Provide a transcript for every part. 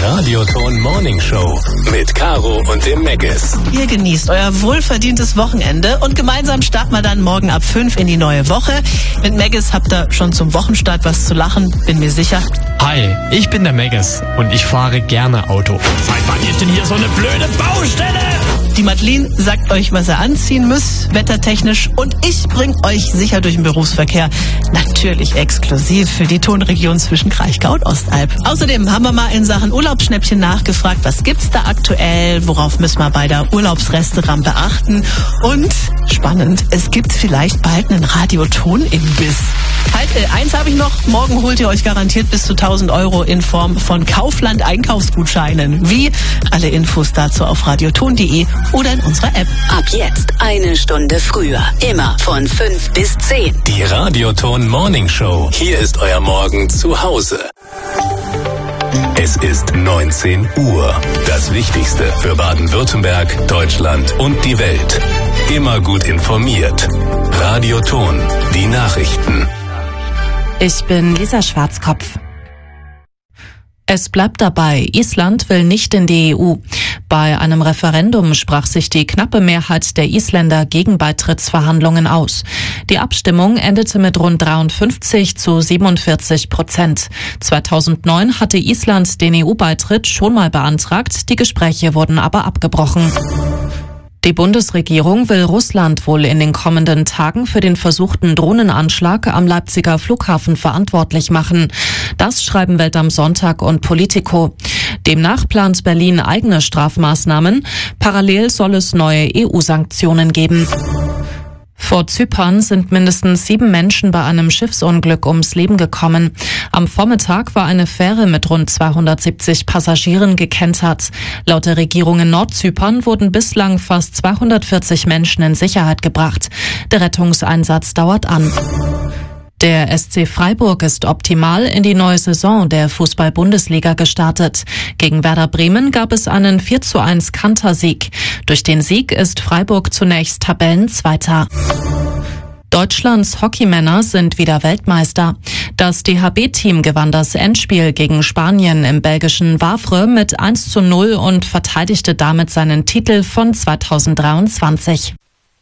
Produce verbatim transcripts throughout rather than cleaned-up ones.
Radioton Morning Show mit Caro und dem Meggis. Ihr genießt euer wohlverdientes Wochenende und gemeinsam starten wir dann morgen ab fünf in die neue Woche. Mit Meggis habt ihr schon zum Wochenstart was zu lachen, bin mir sicher. Hi, ich bin der Meggis und ich fahre gerne Auto. Seit wann ist denn hier so eine blöde Baustelle? Die Madeline sagt euch, was ihr anziehen müsst, wettertechnisch, und ich bring euch sicher durch den Berufsverkehr. Natürlich exklusiv für die Tonregion zwischen Kraichgau und Ostalb. Außerdem haben wir mal in Sachen Urlaubsschnäppchen nachgefragt, was gibt's da aktuell, worauf müssen wir bei der Urlaubsrestaurant beachten, und spannend, es gibt vielleicht bald einen Radioton-Imbiss. Halt, äh, eins habe ich noch, morgen holt ihr euch garantiert bis zu tausend Euro in Form von Kaufland-Einkaufsgutscheinen. Wie? Alle Infos dazu auf radioton punkt de oder in unserer App. Ab jetzt eine Stunde früher. Immer von fünf bis zehn. Die Radioton Morning Show. Hier ist euer Morgen zu Hause. Es ist neunzehn Uhr. Das Wichtigste für Baden-Württemberg, Deutschland und die Welt. Immer gut informiert. Radioton. Die Nachrichten. Ich bin Lisa Schwarzkopf. Es bleibt dabei, Island will nicht in die E U. Bei einem Referendum sprach sich die knappe Mehrheit der Isländer gegen Beitrittsverhandlungen aus. Die Abstimmung endete mit rund dreiundfünfzig zu siebenundvierzig Prozent. zweitausendneun hatte Island den E U-Beitritt schon mal beantragt, die Gespräche wurden aber abgebrochen. Die Bundesregierung will Russland wohl in den kommenden Tagen für den versuchten Drohnenanschlag am Leipziger Flughafen verantwortlich machen. Das schreiben Welt am Sonntag und Politico. Demnach plant Berlin eigene Strafmaßnahmen. Parallel soll es neue E U-Sanktionen geben. Vor Zypern sind mindestens sieben Menschen bei einem Schiffsunglück ums Leben gekommen. Am Vormittag war eine Fähre mit rund zweihundertsiebzig Passagieren gekentert. Laut der Regierung in Nordzypern wurden bislang fast zweihundertvierzig Menschen in Sicherheit gebracht. Der Rettungseinsatz dauert an. Der S C Freiburg ist optimal in die neue Saison der Fußball-Bundesliga gestartet. Gegen Werder Bremen gab es einen vier zu eins Kantersieg. Durch den Sieg ist Freiburg zunächst Tabellenzweiter. Deutschlands Hockeymänner sind wieder Weltmeister. Das D H B-Team gewann das Endspiel gegen Spanien im belgischen Wavre mit eins zu null und verteidigte damit seinen Titel von zweitausenddreiundzwanzig.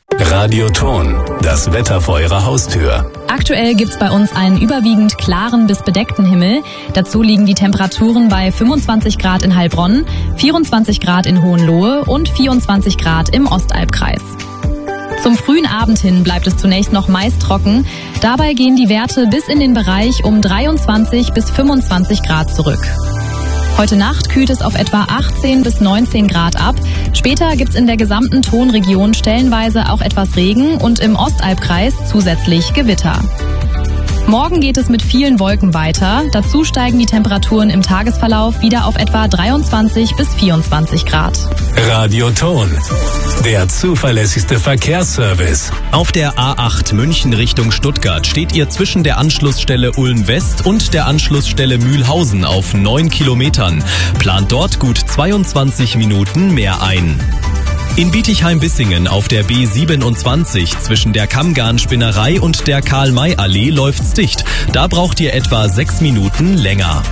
Radioton. Das Wetter vor eurer Haustür. Aktuell gibt's bei uns einen überwiegend klaren bis bedeckten Himmel. Dazu liegen die Temperaturen bei fünfundzwanzig Grad in Heilbronn, vierundzwanzig Grad in Hohenlohe und vierundzwanzig Grad im Ostalbkreis. Zum frühen Abend hin bleibt es zunächst noch meist trocken. Dabei gehen die Werte bis in den Bereich um dreiundzwanzig bis fünfundzwanzig Grad zurück. Heute Nacht kühlt es auf etwa achtzehn bis neunzehn Grad ab. Später gibt's in der gesamten Tonregion stellenweise auch etwas Regen und im Ostalbkreis zusätzlich Gewitter. Morgen geht es mit vielen Wolken weiter. Dazu steigen die Temperaturen im Tagesverlauf wieder auf etwa dreiundzwanzig bis vierundzwanzig Grad. Radioton. Der zuverlässigste Verkehrsservice. Auf der A acht München Richtung Stuttgart steht ihr zwischen der Anschlussstelle Ulm West und der Anschlussstelle Mühlhausen auf neun Kilometern. Plant dort gut zweiundzwanzig Minuten mehr ein. In Bietigheim-Bissingen auf der B siebenundzwanzig zwischen der Kammgarn-Spinnerei und der Karl-May-Allee läuft's dicht. Da braucht ihr etwa sechs Minuten länger.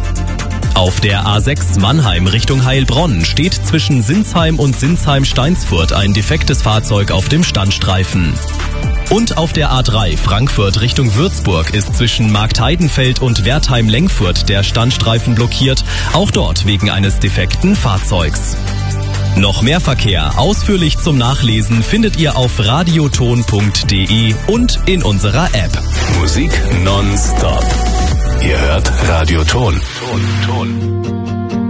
Auf der A sechs Mannheim Richtung Heilbronn steht zwischen Sinsheim und Sinsheim-Steinsfurt ein defektes Fahrzeug auf dem Standstreifen. Und auf der A drei Frankfurt Richtung Würzburg ist zwischen Marktheidenfeld und Wertheim-Lengfurt der Standstreifen blockiert, auch dort wegen eines defekten Fahrzeugs. Noch mehr Verkehr ausführlich zum Nachlesen findet ihr auf radioton punkt de und in unserer App. Musik nonstop. Ihr hört Radioton. Ton, Ton.